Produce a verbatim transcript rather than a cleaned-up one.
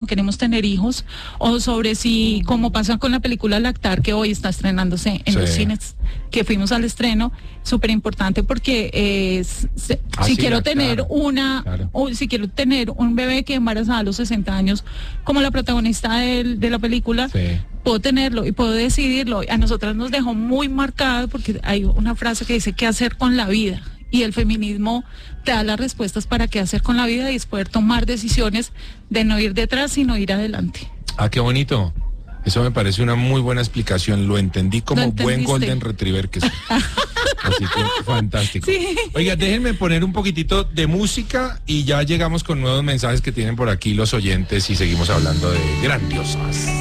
queremos tener hijos, o sobre si, como pasa con la película Lactar, que hoy está estrenándose en Sí. los cines, que fuimos al estreno, súper importante porque eh, se- Ah, si sí, quiero Lactar. tener una, Claro. o si quiero tener un bebé que embarazada a los sesenta años, como la protagonista del- de la película, Sí. puedo tenerlo y puedo decidirlo. A nosotras nos dejó muy marcado porque hay una frase que dice qué hacer con la vida, y el feminismo te da las respuestas para qué hacer con la vida y es poder tomar decisiones de no ir detrás sino ir adelante. Ah, qué bonito. Eso me parece una muy buena explicación. Lo entendí como ¿Lo buen entendiste? Golden Retriever que soy. Así que fantástico. Sí. Oiga, déjenme poner un poquitito de música y ya llegamos con nuevos mensajes que tienen por aquí los oyentes y seguimos hablando de grandiosas.